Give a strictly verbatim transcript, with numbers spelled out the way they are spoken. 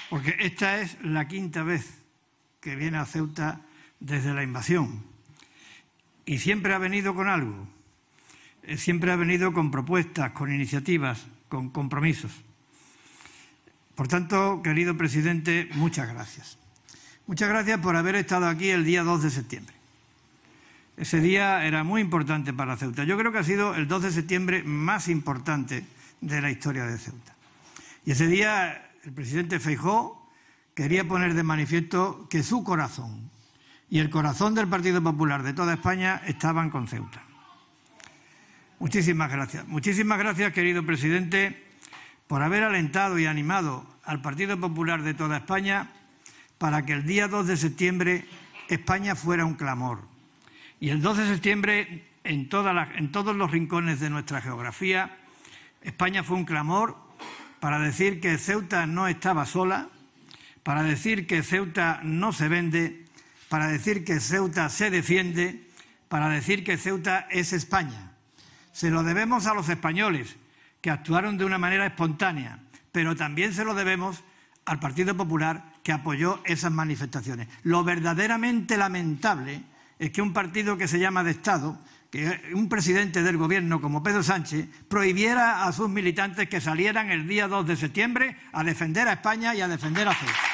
porque esta es la quinta vez que viene a Ceuta desde la invasión y siempre ha venido con algo, siempre ha venido con propuestas, con iniciativas, con compromisos. Por tanto, querido presidente, muchas gracias. Muchas gracias por haber estado aquí el día dos de septiembre. Ese día era muy importante para Ceuta. Yo creo que ha sido el dos de septiembre más importante de la historia de Ceuta. Y ese día el presidente Feijóo quería poner de manifiesto que su corazón y el corazón del Partido Popular de toda España estaban con Ceuta. Muchísimas gracias. Muchísimas gracias, querido presidente, por haber alentado y animado al Partido Popular de toda España para que el día dos de septiembre España fuera un clamor. Y el dos de septiembre, en, toda la, en todos los rincones de nuestra geografía, España fue un clamor para decir que Ceuta no estaba sola, para decir que Ceuta no se vende, para decir que Ceuta se defiende, para decir que Ceuta es España. Se lo debemos a los españoles, que actuaron de una manera espontánea, pero también se lo debemos al Partido Popular, que apoyó esas manifestaciones. Lo verdaderamente lamentable es que un partido que se llama de Estado, que un presidente del gobierno como Pedro Sánchez, prohibiera a sus militantes que salieran el día dos de septiembre a defender a España y a defender a Ceuta.